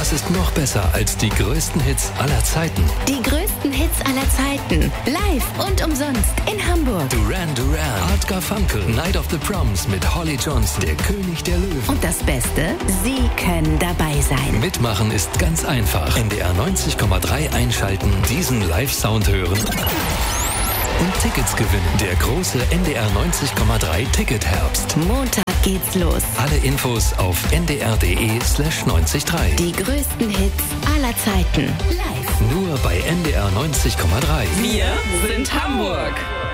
Was ist noch besser als die größten Hits aller Zeiten? Die größten Hits aller Zeiten. Live und umsonst in Hamburg. Duran Duran, Art Garfunkel, Night of the Proms mit Holly Johnson, der König der Löwen. Und das Beste, Sie können dabei sein. Mitmachen ist ganz einfach. NDR 90,3 einschalten, diesen Live-Sound hören und Tickets gewinnen. Der große NDR 90,3 Ticket-Herbst. Montag geht's los. Alle Infos auf ndr.de/90.3. Die größten Hits aller Zeiten. Live. Nur bei NDR 90,3. Wir sind Hamburg.